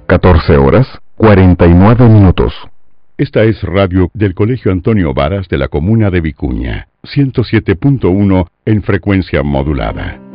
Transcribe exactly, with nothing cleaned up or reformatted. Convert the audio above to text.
catorce horas, cuarenta y nueve minutos. Esta es radio del Colegio Antonio Varas de la comuna de Vicuña, ciento siete punto uno en frecuencia modulada.